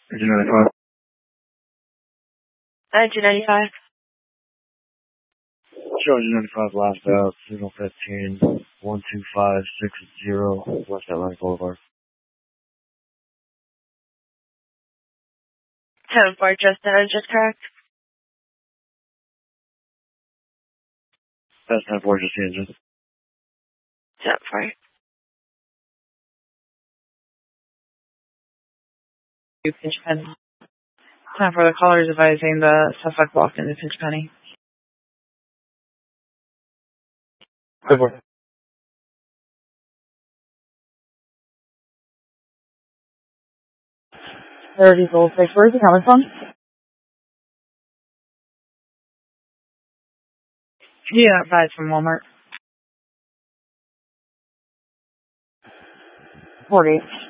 Engine 95. 1995. Show Engine 95 last out, signal 15, 12560 West Atlantic Boulevard. 10-4, Justin, is just correct? That's 10-4, just the engine. 10-4. Pinch Penny. Time for the callers advising the suspect walked into Pinch Penny. 10-4. Diesel 6, where is he coming from? Yeah, advised from Walmart. 40.